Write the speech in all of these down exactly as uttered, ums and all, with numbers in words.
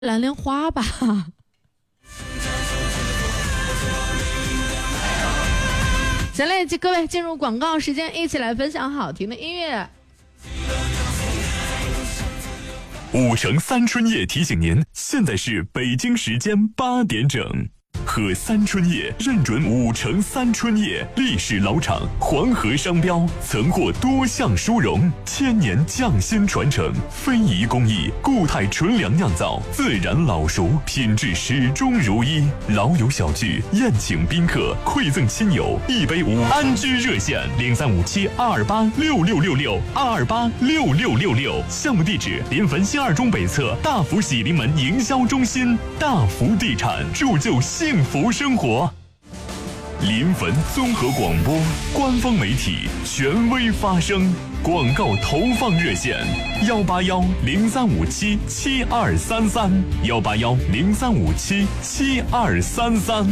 蓝莲花吧。行嘞，各位进入广告时间，一起来分享好听的音乐。 五城三春夜提醒您，现在是北京时间八点整。喝三春夜认准五城三春夜，历史老厂，黄河商标，曾获多项殊荣，千年匠心传承，非遗工艺，固态纯粮酿造，自然老熟，品质始终如一。老友小聚，宴请宾客，馈赠亲友，一杯五安居热线零三五七二二八六六六六二二八六六六六。项目地址：临汾新二中北侧大福喜临门营销中心。大福地产，铸就幸福生活。临汾综合广播官方媒体，权威发声。广告投放热线：幺八幺零三五七七二三三，幺八幺零三五七七二三三。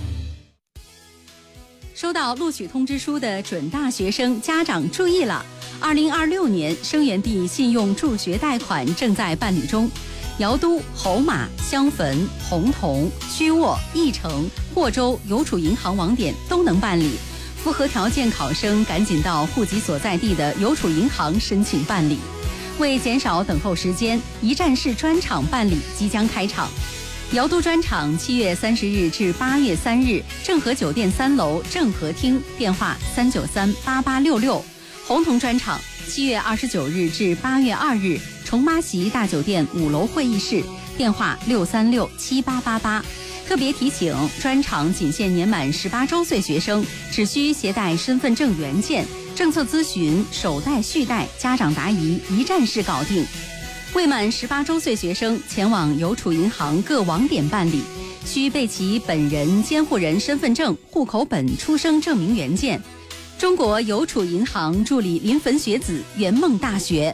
收到录取通知书的准大学生家长注意了！二零二六年生源地信用助学贷款正在办理中。姚都、侯马、襄汾、洪洞、曲沃、义城、霍州邮储银行网点都能办理，符合条件考生赶紧到户籍所在地的邮储银行申请办理。为减少等候时间，一站式专场办理即将开场。姚都专场七月三十日至八月三日，正和酒店三楼正和厅，电话三九三八八六六。洪洞专场七月二十九日至八月二日，重麻席大酒店五楼会议室，电话六三六七八八八。特别提醒，专场仅限年满十八周岁学生，只需携带身份证原件，政策咨询、首贷续贷、家长答疑一站式搞定。未满十八周岁学生前往邮储银行各网点办理，需备齐本人监护人身份证、户口本、出生证明原件。中国邮储银行助理临汾学子，圆梦大学。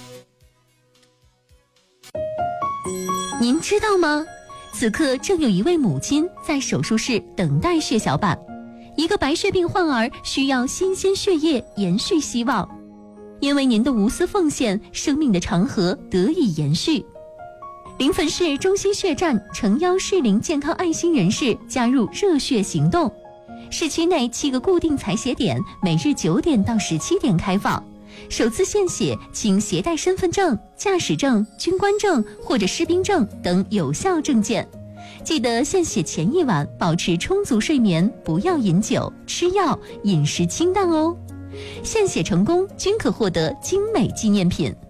您知道吗？此刻正有一位母亲在手术室等待血小板，一个白血病患儿需要新鲜血液延续希望。因为您的无私奉献，生命的长河得以延续。临汾市中心血站诚邀适龄健康爱心人士加入热血行动。市区内七个固定采血点，每日九点到十七点开放。首次献血，请携带身份证、驾驶证、军官证或者士兵证等有效证件。记得献血前一晚保持充足睡眠，不要饮酒、吃药，饮食清淡哦。献血成功均可获得精美纪念品。